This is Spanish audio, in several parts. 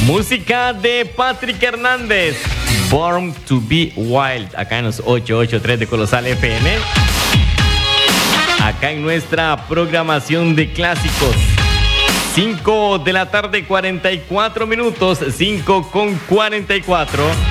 Música de Patrick Hernández, Born to be Wild, acá en los 883 de Colosal FM. Acá en nuestra programación de clásicos. 5 de la tarde, 44 minutos, 5:44.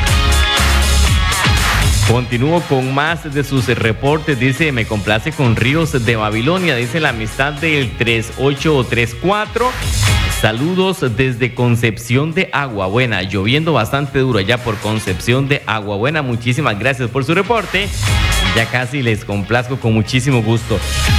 Continúo con más de sus reportes. Dice, me complace con Ríos de Babilonia. Dice la amistad del 3834. Saludos desde Concepción de Aguabuena. Lloviendo bastante duro allá por Concepción de Aguabuena. Muchísimas gracias por su reporte. Ya casi les complazco con muchísimo gusto.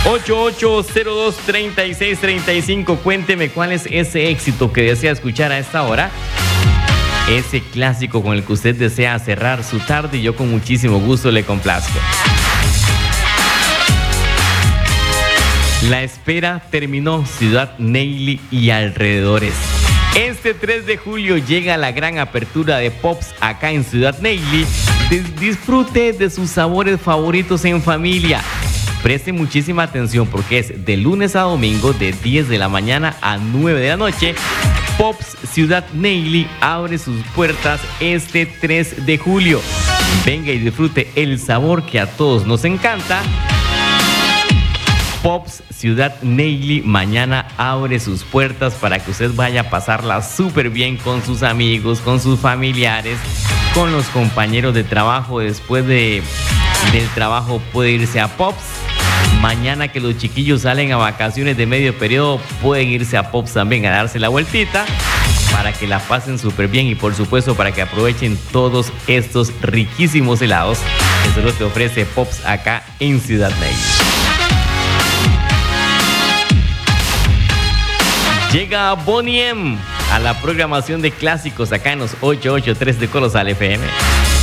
8802-3635. Cuénteme cuál es ese éxito que desea escuchar a esta hora. Ese clásico con el que usted desea cerrar su tarde y yo con muchísimo gusto le complazco. La espera terminó, Ciudad Neily y alrededores. Este 3 de julio llega la gran apertura de Pops acá en Ciudad Neily. Disfrute de sus sabores favoritos en familia. Preste muchísima atención porque es de lunes a domingo de 10 de la mañana a 9 de la noche. Pops Ciudad Neily abre sus puertas este 3 de julio. Venga y disfrute el sabor que a todos nos encanta. Pops Ciudad Neily mañana abre sus puertas para que usted vaya a pasarla súper bien con sus amigos, con sus familiares, con los compañeros de trabajo. Después del trabajo puede irse a Pops. Mañana que los chiquillos salen a vacaciones de medio periodo, pueden irse a Pops también a darse la vueltita para que la pasen súper bien y por supuesto para que aprovechen todos estos riquísimos helados que solo te ofrece Pops acá en Ciudad Neily. Llega Bonnie M a la programación de clásicos acá en los 883 de Colosal FM.